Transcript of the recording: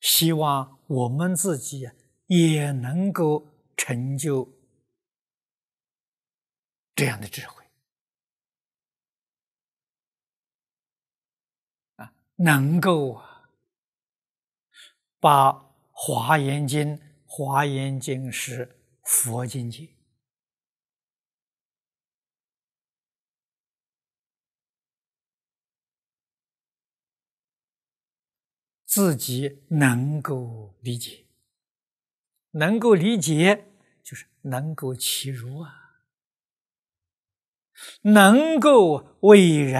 希望我们自己也能够成就这样的智慧啊，能够把华严经，华严经是佛经解，自己能够理解，能够理解就是能够契入啊，能够为人